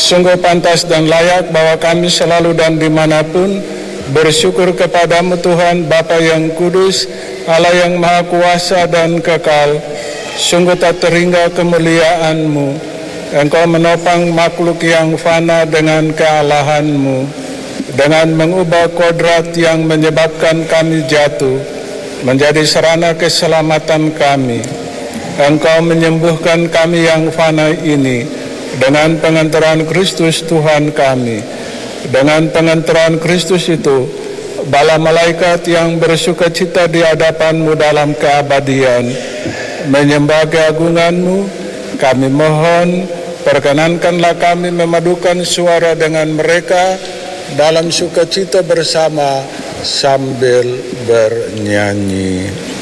Sungguh pantas dan layak bahwa kami selalu dan dimanapun bersyukur kepadamu Tuhan Bapa yang kudus, Allah yang maha kuasa dan kekal. Sungguh tak terhingga kemuliaan-Mu. Engkau menopang makhluk yang fana dengan kealahan-Mu, dengan mengubah kodrat yang menyebabkan kami jatuh menjadi sarana keselamatan kami. Engkau menyembuhkan kami yang fana ini dengan pengantaran Kristus Tuhan kami. Dengan pengantaran Kristus itu, bala malaikat yang bersukacita di hadapan-Mu dalam keabadian menyembah keagungan-Mu. Kami mohon, perkenankanlah kami memadukan suara dengan mereka dalam sukacita bersama sambil bernyanyi.